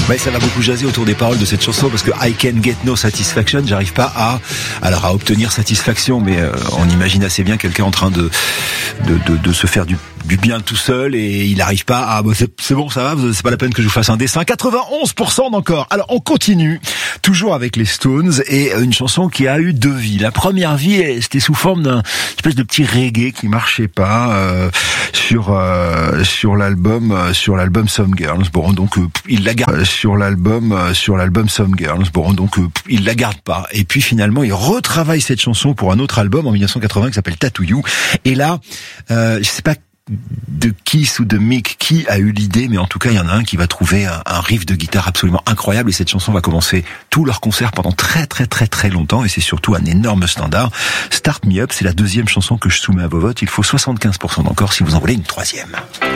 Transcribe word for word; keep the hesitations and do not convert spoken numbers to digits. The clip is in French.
Ouais, ça va beaucoup jaser autour des paroles de cette chanson parce que I can get no satisfaction, j'arrive pas à, alors à obtenir satisfaction, mais euh, on imagine assez bien quelqu'un en train de de, de, de se faire du, du bien tout seul et il n'arrive pas à, bah, c'est, c'est bon, ça va, c'est pas la peine que je vous fasse un dessin. quatre-vingt-onze pour cent d'encore. Alors on continue, toujours avec les Stones et une chanson qui a eu deux vies. La première vie, c'était sous forme d'un espèce de petit reggae qui marchait pas euh, sur euh, sur l'album euh, sur l'album Some Girls. Bon, donc euh, il la garde sur l'album euh, sur l'album Some Girls. Bon, donc euh, il la garde pas. Et puis finalement, il retravaille cette chanson pour un autre album en dix-neuf cent quatre-vingts qui s'appelle Tattoo You. Et là, euh, je sais pas de Keith ou de Mick qui a eu l'idée, mais en tout cas il y en a un qui va trouver un, un riff de guitare absolument incroyable et cette chanson va commencer tout leur concert pendant très très très très longtemps et c'est surtout un énorme standard. Start Me Up, c'est la deuxième chanson que je soumets à vos votes. Il faut soixante-quinze pour cent d'encore si vous en voulez une troisième.